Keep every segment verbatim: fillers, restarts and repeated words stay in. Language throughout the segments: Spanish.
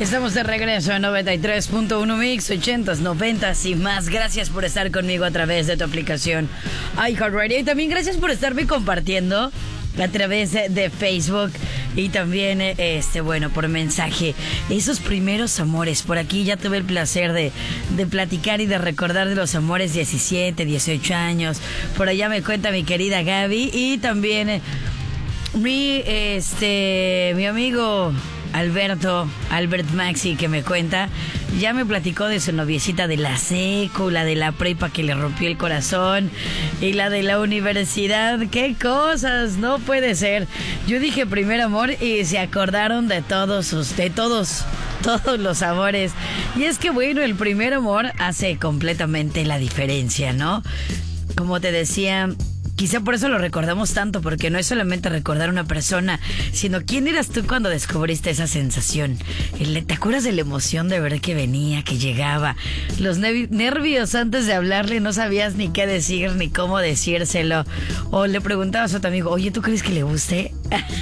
Estamos de regreso en noventa y tres punto uno Mix, ochentas, noventas y más. Gracias por estar conmigo a través de tu aplicación iHeartRadio. Y también gracias por estarme compartiendo a través de Facebook y también, este, bueno, por mensaje. Esos primeros amores. Por aquí ya tuve el placer de, de platicar y de recordar de los amores diecisiete, dieciocho años. Por allá me cuenta mi querida Gaby. Y también mi, este, mi amigo Alberto, Albert Maxi, que me cuenta, ya me platicó de su noviecita de la secu, la de la prepa que le rompió el corazón y la de la universidad. ¡Qué cosas! No puede ser. Yo dije primer amor y se acordaron de todos sus, de todos, todos los amores. Y es que bueno, el primer amor hace completamente la diferencia, ¿no? Como te decía, quizá por eso lo recordamos tanto, porque no es solamente recordar una persona, sino quién eras tú cuando descubriste esa sensación. El, ¿te acuerdas de la emoción de ver que venía, que llegaba? Los nervios antes de hablarle, no sabías ni qué decir, ni cómo decírselo. O le preguntabas a tu amigo, oye, ¿tú crees que le guste?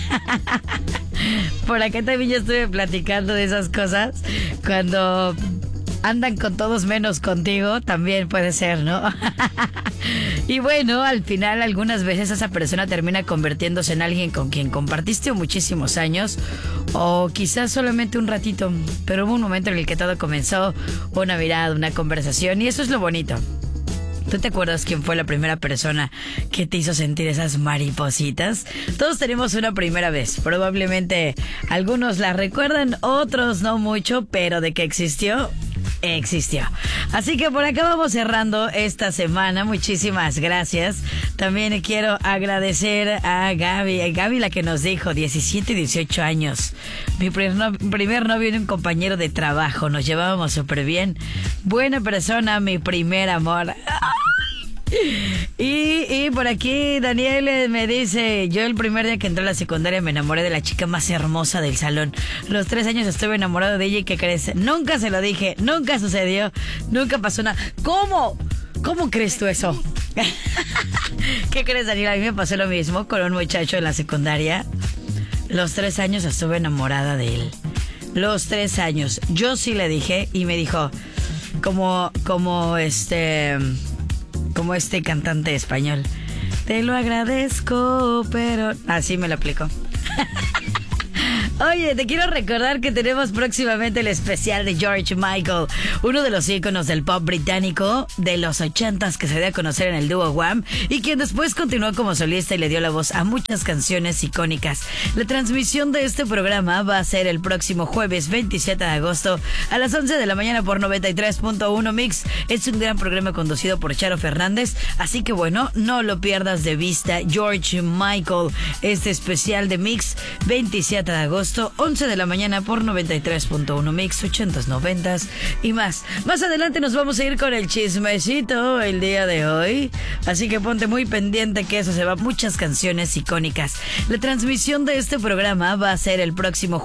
Por acá también ya estuve platicando de esas cosas. Cuando andan con todos menos contigo, también puede ser, ¿no? Y bueno, al final algunas veces esa persona termina convirtiéndose en alguien con quien compartiste muchísimos años, o quizás solamente un ratito, pero hubo un momento en el que todo comenzó, una mirada, una conversación, y eso es lo bonito. ¿Tú te acuerdas quién fue la primera persona que te hizo sentir esas maripositas? Todos tenemos una primera vez. Probablemente algunos la recuerdan, otros no mucho, pero de que existió, existió. Así que por acá vamos cerrando esta semana. Muchísimas gracias. También quiero agradecer a Gaby. A Gaby, la que nos dijo diecisiete, dieciocho años. Mi primer, no, primer novio era un compañero de trabajo. Nos llevábamos súper bien. Buena persona, mi primer amor. Y, y por aquí Daniel me dice, yo el primer día que entré a la secundaria me enamoré de la chica más hermosa del salón. Los tres años estuve enamorado de ella y ¿qué crees? Nunca se lo dije, nunca sucedió, nunca pasó nada. ¿Cómo? ¿Cómo crees tú eso? ¿Qué crees, Daniel? A mí me pasó lo mismo con un muchacho en la secundaria. Los tres años estuve enamorada de él. Los tres años. Yo sí le dije y me dijo, como, como este... como este cantante español, te lo agradezco, pero... así me lo aplicó. Oye, te quiero recordar que tenemos próximamente el especial de George Michael, uno de los íconos del pop británico de los ochentas que se dio a conocer en el dúo Wham y quien después continuó como solista y le dio la voz a muchas canciones icónicas. La transmisión de este programa va a ser el próximo jueves veintisiete de agosto a las once de la mañana por noventa y tres punto uno Mix. Es un gran programa conducido por Charo Fernández, así que bueno, no lo pierdas de vista. George Michael, este especial de Mix, veintisiete de agosto, once de la mañana por noventa y tres punto uno Mix, ochentas, noventas y más. Más adelante nos vamos a ir con el chismecito el día de hoy, así que ponte muy pendiente que eso se va, muchas canciones icónicas. La transmisión de este programa va a ser el próximo